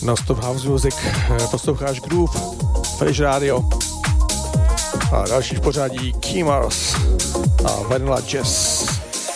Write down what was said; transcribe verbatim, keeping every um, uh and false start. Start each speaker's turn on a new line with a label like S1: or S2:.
S1: Non-stop house music, posloucháš Groove, Fresh Radio a další v pořadí Key Mars a Vanilla Jazz.